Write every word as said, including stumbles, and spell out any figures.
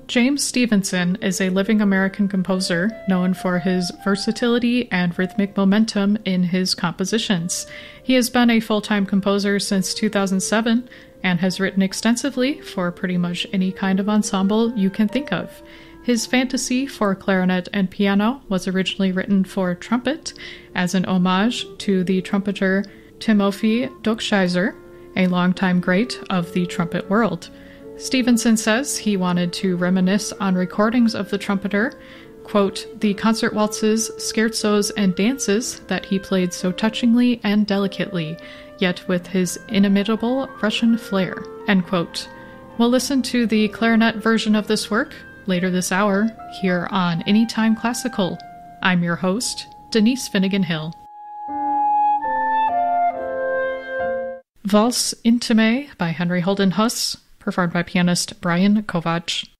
James Stevenson is a living American composer known for his versatility and rhythmic momentum in his compositions. He has been a full-time composer since two thousand seven and has written extensively for pretty much any kind of ensemble you can think of. His fantasy for clarinet and piano was originally written for trumpet as an homage to the trumpeter Timofey Dokshizer, a longtime great of the trumpet world. Stevenson says he wanted to reminisce on recordings of the trumpeter, quote, the concert waltzes, scherzos, and dances that he played so touchingly and delicately, yet with his inimitable Russian flair, end quote. We'll listen to the clarinet version of this work later this hour here on Anytime Classical. I'm your host, Denise Finnegan Hill. Valse Intime by Henry Holden Huss, performed by pianist Brian Kovacs.